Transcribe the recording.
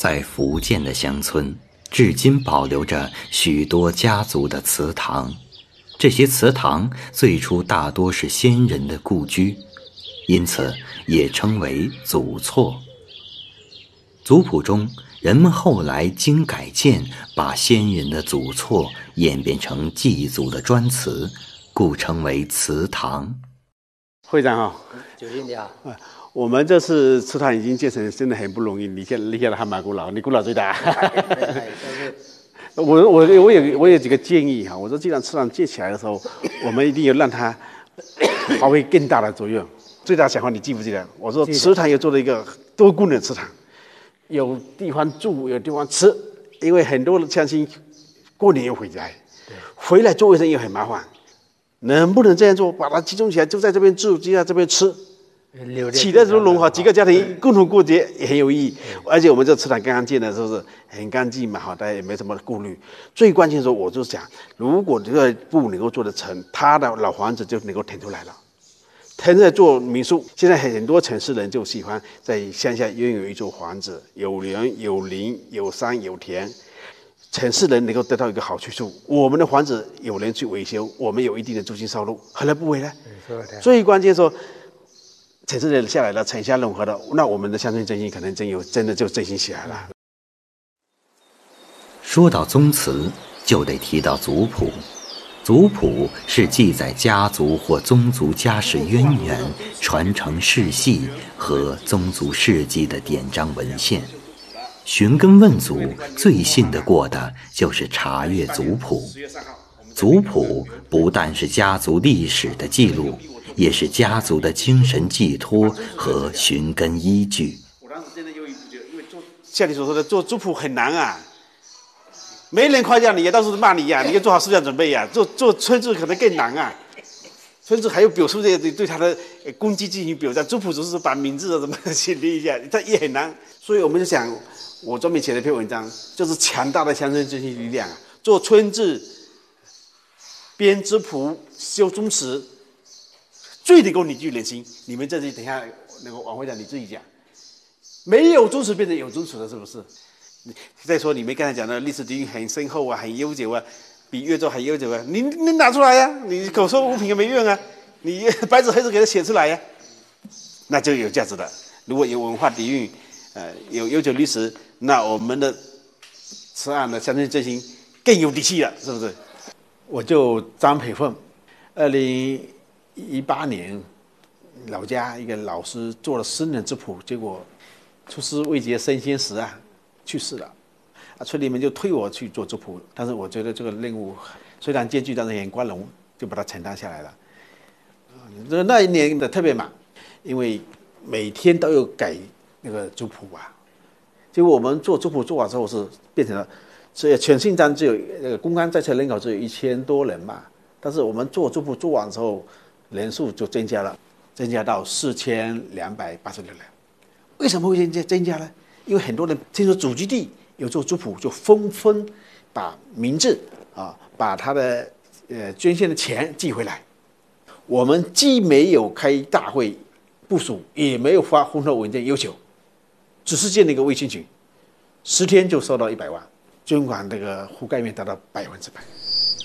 在福建的乡村，至今保留着许多家族的祠堂。这些祠堂最初大多是先人的故居，因此也称为祖厝。族谱中，人们后来经改建，把先人的祖厝演变成祭祖的专祠，故称为祠堂。 会长好， 九弟你好。 我们这次祠堂已经建成，真的很不容易。立下的还蛮古老，你古老最大。我有几个建议哈。我说，既然祠堂建起来的时候，我们一定要让它发挥更大的作用。最大想法你记不记得？我说祠堂又做了一个多功能祠堂，有地方住，有地方吃。因为很多的乡亲过年又回来，回来做卫生又很麻烦。能不能这样做？把它集中起来，就在这边住，就在这边吃。起的时候融合几个家庭共同过节也很有意义，而且我们这祠堂刚刚建的时候是很干净嘛，大家也没什么顾虑。最关键的时候，我就想，如果这个部能够做得成，他的老房子就能够腾出来了，腾出来做民宿。现在很多城市人就喜欢在乡下拥有一座房子，有人有林有山有田。城市人能够得到一个好去处，我们的房子有人去维修，我们有一定的租金收入，何乐不为呢？最关键说，城市人下来了，城乡融合了，那我们的乡村振兴可能真的就振兴起来了。 说到宗祠，就得提到族谱。族谱是记载家族或宗族家世渊源、传承世系和宗族事迹的典章文献。寻根问祖，最信得过的就是查阅族谱。族谱不但是家族历史的记录，也是家族的精神寄托和寻根依据。 我当时真的因为像你所说的做族谱很难啊，没人夸奖你，到处都骂你呀，你要做好思想准备呀。做村志可能更难啊，村志还有表述这个对他的功绩进行表彰，族谱只是把名字什么写一下，它也很难。所以我们就想，我专门写了一篇文章，就是强大的乡村振兴力量啊，做村志、编族谱、修宗祠，最能够凝聚人心。你们这里等一下那个王会长你自己讲，没有宗祠变成有宗祠了，是不是？再说你们刚才讲的历史底蕴很深厚啊，很悠久啊，比越州还悠久啊，你拿出来呀、你口说无凭也没用啊，你白纸黑字给它写出来呀、那就有价值的。如果有文化底蕴，有悠久历史，那我们的此案的乡村振兴更有底气了，是不是？我就张培凤，2018年老家一个老师做了10年族谱，结果出师未捷身先死啊，去世了。村里面就推我去做族谱，但是我觉得这个任务虽然艰巨，但是很光荣，就把它承担下来了。那一年的特别忙，因为每天都有改那个族谱啊。结果我们做族谱做完之后是变成了，所以全新章只有那个公安在册人口只有1000多人嘛，但是我们做族谱做完之后，人数就增加了，增加到4286人。为什么会增加呢？因为很多人听说祖籍地有做族谱，就纷纷把名字把他的捐献的钱寄回来。我们既没有开大会部署，也没有发红头文件要求，只是建了一个微信群，10天就收到100万，捐款这个覆盖面达到100%。